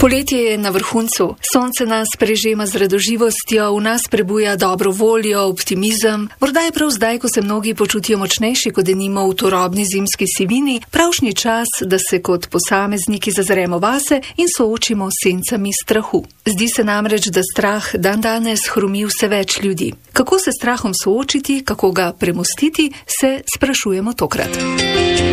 Poletje je na vrhuncu, sonce nas prežema z radoživostjo, v nas prebuja dobro voljo, optimizem. Morda je prav zdaj, ko se mnogi počutijo močnejši, kot denimo v turobni zimski sivini, pravšnji čas, da se kot posamezniki zazremo vase in soočimo s sencami strahu. Zdi se namreč, da strah dandanes hromi vse več ljudi. Kako se s strahom soočiti, kako ga premostiti, se sprašujemo tokrat.